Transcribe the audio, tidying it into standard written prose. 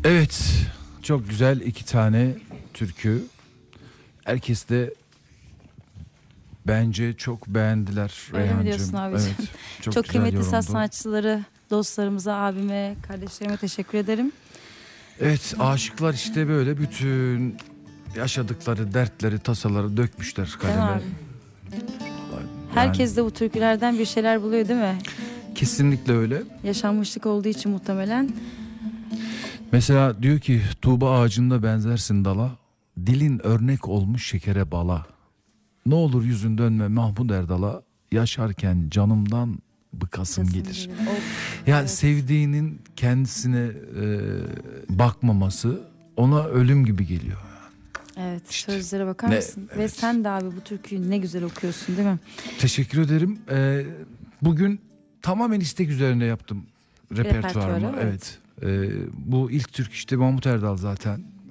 Evet, çok güzel iki tane türkü. Herkes de bence çok beğendiler Öyle mi diyorsun Reyhancığım. abicim? Evet, çok Çok güzel kıymetli saz yorumdu. sanatçıları, dostlarımıza, abime, kardeşlerime teşekkür ederim. Evet, aşıklar işte böyle bütün yaşadıkları dertleri, tasaları dökmüşler Değil mi kaleme. abi? Yani Herkes de bu türkülerden bir şeyler buluyor değil mi? kesinlikle öyle. Yaşanmışlık olduğu için muhtemelen. Mesela diyor ki Tuğba ağacında benzersin dala, dilin örnek olmuş şekere bala. Ne olur yüzün dönme Mahmud Erdal'a, yaşarken canımdan bıkasım gelir. Ya Evet. sevdiğinin kendisine bakmaması ona ölüm gibi geliyor. Evet, İşte. sözlere bakar Ne- mısın? Ve evet. sen de abi bu türküyü ne güzel okuyorsun değil mi? Teşekkür ederim. Bugün tamamen istek üzerine yaptım repertuarımı. Repertuarı, Evet. Bu ilk türkü işte Mahmut Erdal zaten.